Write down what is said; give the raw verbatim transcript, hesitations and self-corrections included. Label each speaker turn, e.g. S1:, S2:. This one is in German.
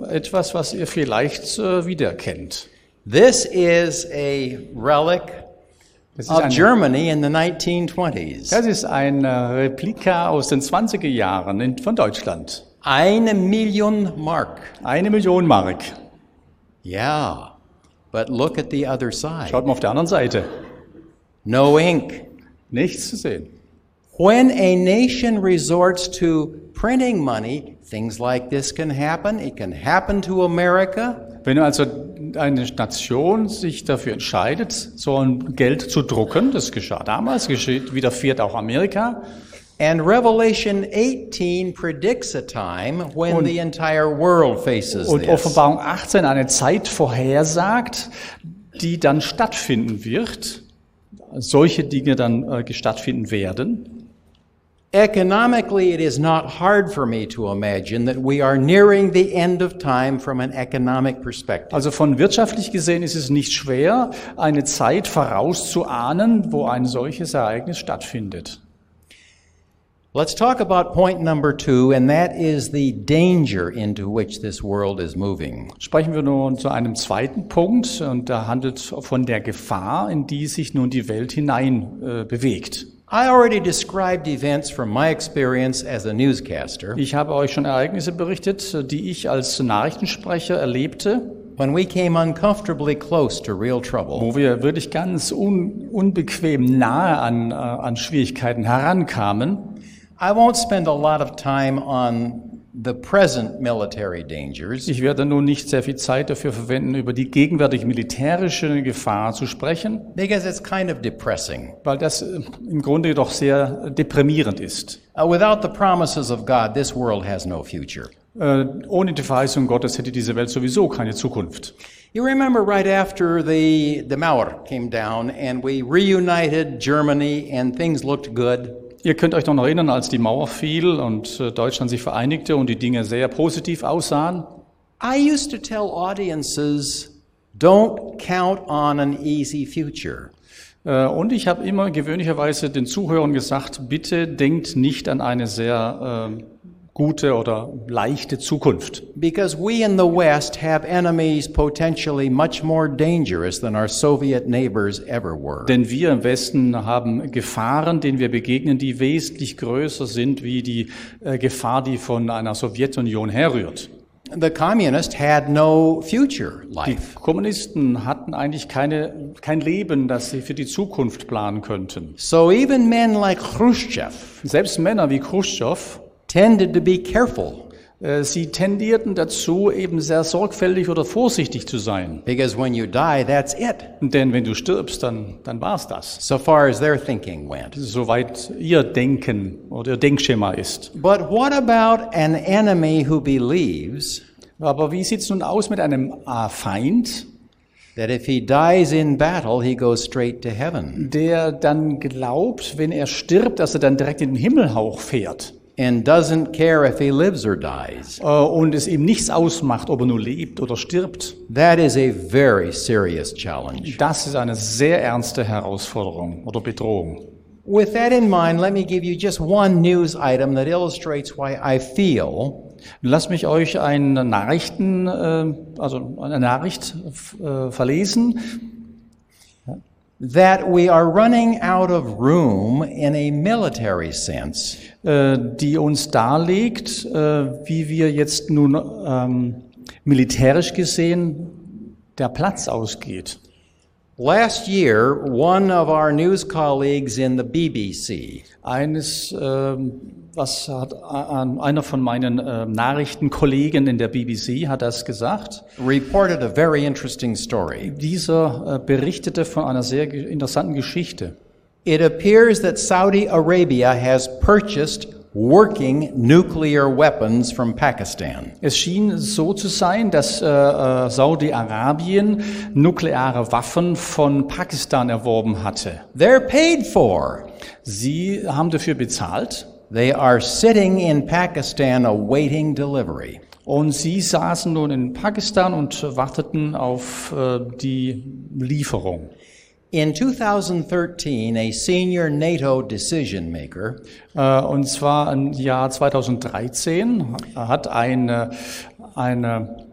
S1: etwas, was ihr vielleicht äh, wiedererkennt.
S2: This is a relic
S1: Das ist
S2: of
S1: ein,
S2: Germany in the nineteen twenties.
S1: das ist ein äh, Replika aus den zwanziger Jahren in, von Deutschland.
S2: Eine Million Mark.
S1: Eine Million Mark.
S2: Yeah, but look at the other side.
S1: Schaut mal auf der anderen Seite.
S2: No ink.
S1: Nichts zu sehen.
S2: When a nation resorts to printing money, things like this can happen. It can happen to America.
S1: Wenn also eine Nation sich dafür entscheidet, so ein Geld zu drucken, das geschah damals, geschieht, widerfährt auch Amerika.
S2: And Revelation eighteen predicts a time when
S1: Und-
S2: the entire world faces
S1: Und
S2: this.
S1: Offenbarung achtzehn eine Zeit vorhersagt, die dann stattfinden wird, solche Dinge dann äh, stattfinden werden.
S2: Economically, it is not hard for me to imagine that we are nearing the end of time from an economic perspective.
S1: Also von wirtschaftlich gesehen ist es nicht schwer, eine Zeit vorauszuahnen, wo ein solches Ereignis stattfindet.
S2: Let's talk about point number two, and that is the danger into which this world is moving.
S1: Sprechen wir nun zu einem zweiten Punkt, und da handelt es von der Gefahr, in die sich nun die Welt hinein äh, bewegt.
S2: I already described events from my experience as a newscaster
S1: Ich habe euch schon Ereignisse berichtet, die ich als Nachrichtensprecher erlebte,
S2: when we came uncomfortably close to real trouble.
S1: wo wir wirklich ganz un unbequem nahe an, äh, an Schwierigkeiten herankamen.
S2: I won't spend a lot of time on the present military dangers,
S1: Ich werde nun nicht sehr viel Zeit dafür verwenden, über die gegenwärtige militärische Gefahr zu sprechen,
S2: because it's kind of depressing.
S1: weil das äh, im Grunde doch sehr deprimierend ist.
S2: Uh, without the promises of God, this world has no future.
S1: Äh, ohne die Verheißung Gottes hätte diese Welt sowieso keine Zukunft.
S2: You remember right after the, the Mauer came down and we reunited Germany and things looked good.
S1: Ihr könnt euch noch erinnern, als die Mauer fiel und äh, Deutschland sich vereinigte und die Dinge sehr positiv aussahen.
S2: I used to tell audiences, don't count on an easy future.
S1: Äh, und ich habe immer gewöhnlicherweise den Zuhörern gesagt, bitte denkt nicht an eine sehr äh, gute oder leichte Zukunft.
S2: Because we in the West have enemies potentially much more dangerous than our Soviet neighbors ever were.
S1: Denn wir im Westen haben Gefahren, denen wir begegnen, die wesentlich größer sind wie die äh, Gefahr, die von einer Sowjetunion herrührt.
S2: The communists had no future
S1: Die
S2: life.
S1: Kommunisten hatten eigentlich keine, kein Leben, das sie für die Zukunft planen könnten.
S2: So even men like Khrushchev
S1: Selbst Männer wie Khrushchev,
S2: tended to be careful
S1: äh, sie tendierten dazu, eben sehr sorgfältig oder vorsichtig zu sein.
S2: because when you die, that's it,
S1: Denn wenn du stirbst, dann, dann war's das.
S2: so far as their thinking went.
S1: Soweit ihr Denken oder ihr Denkschema ist.
S2: But what about an enemy who believes
S1: Aber wie sieht's nun aus mit einem äh, Feind,
S2: that if he dies in battle, he goes straight to heaven
S1: der dann glaubt, wenn er stirbt, dass er dann direkt in den Himmelhauch fährt
S2: and doesn't care if he lives or dies?
S1: äh, und es ihm nichts ausmacht, ob er nur lebt oder stirbt?
S2: That is a very serious challenge.
S1: Das ist eine sehr ernste Herausforderung oder Bedrohung.
S2: With that in mind, let me give you just one news item that illustrates why I feel
S1: Lass mich euch eine Nachrichten, äh, also eine Nachricht äh, verlesen,
S2: that we are running out of room in a military sense
S1: äh, die uns darlegt, äh, wie wir jetzt nun ähm, militärisch gesehen der Platz ausgeht.
S2: Last year, one of our news colleagues in the B B C
S1: Eines, ähm, was hat äh, einer von meinen äh, Nachrichtenkollegen in der B B C hat das gesagt.
S2: reported a very interesting story.
S1: Dieser äh, berichtete von einer sehr ge- interessanten Geschichte.
S2: It appears that Saudi Arabia has purchased working nuclear weapons from Pakistan.
S1: Es schien so zu sein, dass äh, äh, Saudi-Arabien nukleare Waffen von Pakistan erworben hatte.
S2: They're paid for.
S1: Sie haben dafür bezahlt
S2: They are sitting in Pakistan awaiting delivery.
S1: und sie saßen nun in Pakistan und warteten auf äh, die Lieferung.
S2: In two thousand thirteen, a senior NATO decision maker
S1: Äh, und zwar im Jahr zweitausenddreizehn hat eine, eine